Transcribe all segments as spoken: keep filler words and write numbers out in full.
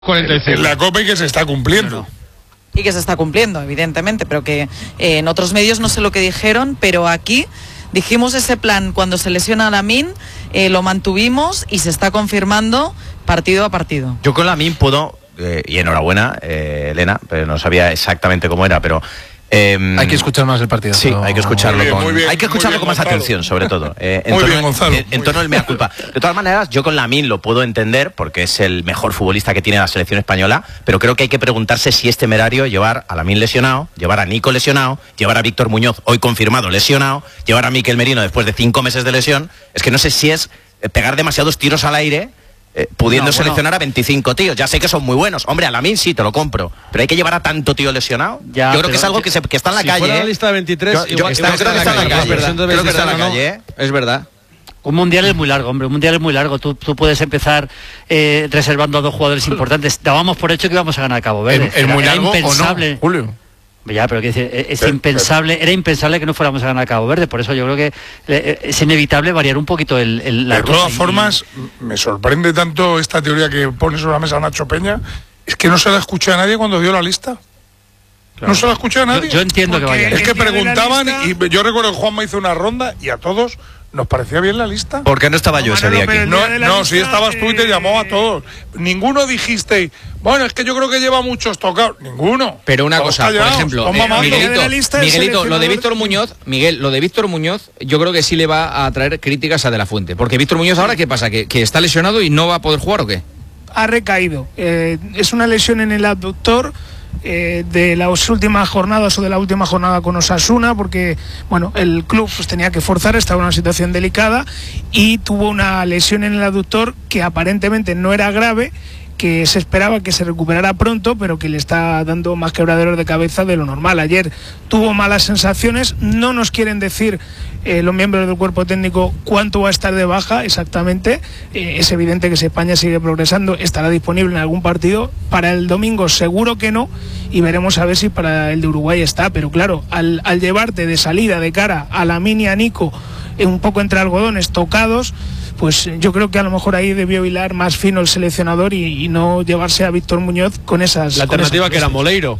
cuarenta y cinco. En la Copa y que se está cumpliendo. No, no. Y que se está cumpliendo, evidentemente, pero que eh, en otros medios no sé lo que dijeron, pero aquí dijimos ese plan cuando se lesiona a Lamine, eh, lo mantuvimos y se está confirmando partido a partido. Yo con Lamine puedo, eh, y enhorabuena, eh, Elena, pero no sabía exactamente cómo era, pero... Eh, hay que escuchar más el partido. Sí, hay que escucharlo muy bien, con, muy bien, hay que escucharlo bien, con más Gonzalo. atención, sobre todo. Eh, en Muy torno, bien, Gonzalo. En, en torno del mea culpa. De todas maneras, yo con Lamine lo puedo entender porque es el mejor futbolista que tiene la selección española, pero creo que hay que preguntarse si es temerario llevar a Lamine lesionado, llevar a Nico lesionado, llevar a Víctor Muñoz, hoy confirmado, lesionado, llevar a Mikel Merino después de cinco meses de lesión. Es que no sé si es pegar demasiados tiros al aire. Eh, pudiendo no, bueno. seleccionar a veinticinco tíos. Ya sé que son muy buenos. Hombre, a Lamine sí, te lo compro. Pero hay que llevar a tanto tío lesionado. Ya, yo creo que es algo yo, que, se, que está en la si calle. Fuera ¿eh? la lista de veintitrés, yo, yo, está, yo creo que está en la calle. calle. Creo que está en la calle. ¿eh? Es verdad. Un mundial es muy largo, hombre. Un mundial es muy largo. Tú, tú puedes empezar eh, reservando a dos jugadores importantes. Dábamos por hecho que íbamos a ganar a Cabo Verde. ¿Es, es muy largo impensable. o no, Julio? Ya, pero quiero decir, es impensable, era impensable que no fuéramos a ganar a Cabo Verde, por eso yo creo que es inevitable variar un poquito el, el la De todas formas, y... me sorprende tanto esta teoría que pone sobre la mesa Nacho Peña, es que no se la escuché a nadie cuando dio la lista. Claro. No se la escuché a nadie. Yo, yo entiendo Porque que vaya. Es que preguntaban y yo recuerdo que Juanma hizo una ronda y a todos nos parecía bien la lista. ¿Por qué no estaba no, yo ese día aquí? No, no si estabas tú y te llamó a todos. Ninguno dijiste, bueno, es que yo creo que lleva muchos tocados. Ninguno. Pero una todos cosa, callados, por ejemplo, eh, Miguelito, Miguelito lo de Víctor Muñoz, Miguel, lo de Víctor Muñoz, yo creo que sí le va a traer críticas a De la Fuente. Porque Víctor Muñoz ahora, ¿qué pasa? ¿Que, que está lesionado y no va a poder jugar o qué? Ha recaído. Eh, es una lesión en el abductor. Eh, de las últimas jornadas o de la última jornada con Osasuna, porque bueno, el club pues tenía que forzar, estaba en una situación delicada y tuvo una lesión en el aductor que aparentemente no era grave, que se esperaba que se recuperara pronto, pero que le está dando más quebraderos de cabeza de lo normal. Ayer tuvo malas sensaciones, no nos quieren decir eh, los miembros del cuerpo técnico cuánto va a estar de baja exactamente. Eh, es evidente que si España sigue progresando, estará disponible en algún partido. Para el domingo seguro que no, y veremos a ver si para el de Uruguay está, pero claro, al, al llevarte de salida de cara a Lamine y a Nico, eh, un poco entre algodones, tocados, pues yo creo que a lo mejor ahí debió hilar más fino el seleccionador y, y no llevarse a Víctor Muñoz con esas... La alternativa que era Moleiro.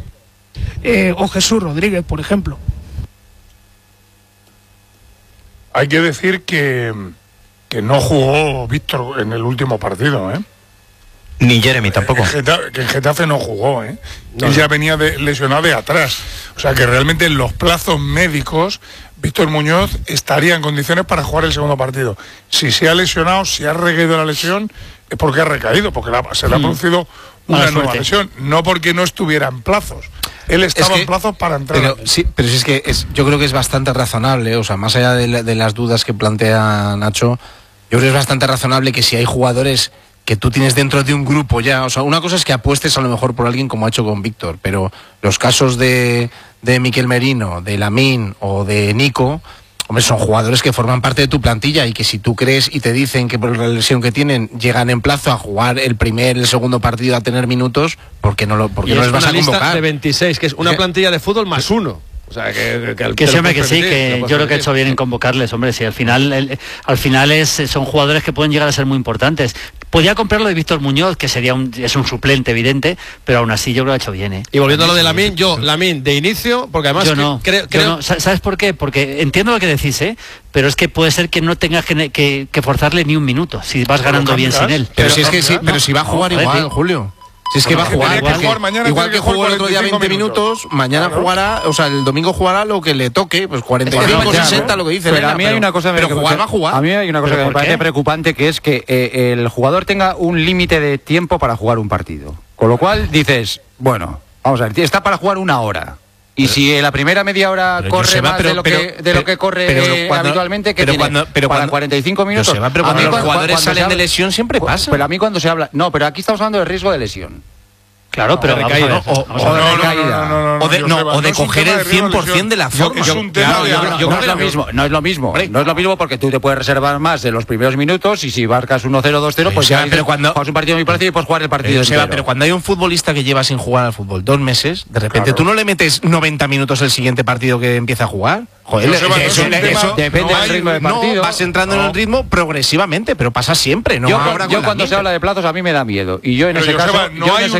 Eh, o Jesús Rodríguez, por ejemplo. Hay que decir que, que no jugó Víctor en el último partido, ¿eh? Ni Jeremy tampoco. En Getafe, que en Getafe no jugó, ¿eh? No, Él no. ya venía de, lesionado de atrás. O sea que realmente en los plazos médicos Víctor Muñoz estaría en condiciones para jugar el segundo partido. Si se ha lesionado, si ha recaído la lesión, es porque ha recaído, porque la, se le ha producido una Mala nueva suerte. lesión, no porque no estuviera en plazos. Él estaba Es que, en plazos para entrar. Pero, sí, pero si es que es, yo creo que es bastante razonable, o sea, más allá de, la, de las dudas que plantea Nacho, yo creo que es bastante razonable que si hay jugadores que tú tienes dentro de un grupo ya, o sea, una cosa es que apuestes a lo mejor por alguien como ha hecho con Víctor, pero los casos de, de Mikel Merino, de Lamine o de Nico, hombre, son jugadores que forman parte de tu plantilla y que si tú crees y te dicen que por la lesión que tienen llegan en plazo a jugar el primer, el segundo partido a tener minutos, ¿por qué no, lo, por qué Y no es les vas una a lista convocar? de veintiséis, que es una ¿Qué? plantilla de fútbol más uno. O sea, que, que, que siempre que sí, permitir, que lo yo creo que ha permitir. hecho bien en convocarles, hombre, si al final el, al final es son jugadores que pueden llegar a ser muy importantes. Podía comprarlo de Víctor Muñoz, que sería un, es un suplente evidente, pero aún así yo creo que ha hecho bien, ¿eh? Y volviendo a lo de Lamine, yo, Lamine, de inicio, porque además yo no, creo... yo creo... no. ¿Sabes por qué? Porque entiendo lo que decís, ¿eh? Pero es que puede ser que no tengas que, que, que forzarle ni un minuto, si vas ganando bien sin él. Pero, Pero si es que no, sí, no, pero si va a jugar no, igual, joder, Julio. Si es que Bueno, va a jugar, tenía que porque jugar mañana, igual tiene que que jugar jugó el otro día cuarenta y veinte cinco minutos, mañana Claro. jugará, o sea, el domingo jugará lo que le toque, pues cuarenta y cinco, Bueno, sesenta, lo que dice. Pero Elena, a mí hay una cosa pero que, jugar que- va a jugar. A mí hay una cosa ¿Pero que me por parece qué? preocupante, que es que eh, el jugador tenga un límite de tiempo para jugar un partido. Con lo cual dices, bueno, vamos a ver, está para jugar una hora. Y Pero- si en la primera media hora Pero, corre Joseba, más pero- de lo pero- que de pero- lo que corre pero eh, cuando- habitualmente, que pero tiene cuando- pero para cuando- cuarenta y cinco minutos. Joseba, pero A mí cuando los cu- jugadores cuando salen se habla- de lesión siempre cu- pasa. Pero a mí cuando se habla, no, pero aquí estamos hablando de riesgo de lesión. Claro, pero vamos a ver, recaída. O- vamos o- a ver. no, no, no, no, no, o de, no, no, Joseba, o de no es un coger tema el de riesgo de cien por ciento de la lesión. forma. Es un tema Claro, de- yo- no, yo no creo es lo que- mismo, no es lo mismo, no es lo mismo porque tú te puedes reservar más de los primeros minutos y si marcas uno cero, dos cero, pues Joseba, ya pero pero cuando- juegas un partido muy parecido y puedes jugar el partido Pero, Seba, entero. pero cuando hay un futbolista que lleva sin jugar al fútbol dos meses, de repente Claro. tú no le metes noventa minutos el siguiente partido que empieza a jugar. Joder, Pero, Seba, no es eso, un tema- eso- depende no del hay- ritmo de no, partido. vas entrando en No. el ritmo progresivamente, pero pasa siempre, ¿no? yo, ahora yo con la cuando se mierda. habla de plazos a mí me da miedo y yo en Pero, ese Joseba, caso no yo en hay ese un